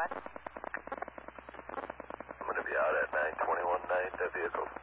I'm going to be out at 921 night. That vehicle